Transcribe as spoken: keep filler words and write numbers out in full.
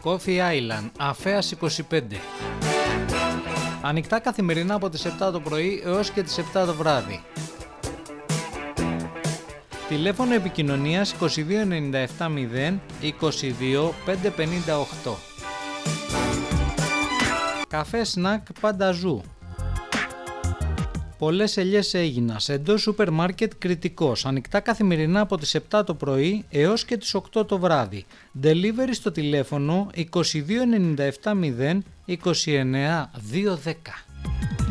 Coffee Island, Αφέας είκοσι πέντε. Ανοιχτά καθημερινά από τις επτά το πρωί έως και τις επτά το βράδυ. Τηλέφωνο επικοινωνίας είκοσι δύο ενενήντα επτά μηδέν είκοσι δύο πεντακόσια πενήντα οκτώ. Καφέ σνακ Πανταζού. Πολλές ελιές Αίγινας, εντός σούπερ μάρκετ Κρητικός, ανοιχτά καθημερινά από τις επτά το πρωί έως και τις οκτώ το βράδυ. Delivery στο τηλέφωνο είκοσι δύο ενενήντα επτά μηδέν είκοσι εννέα διακόσια δέκα.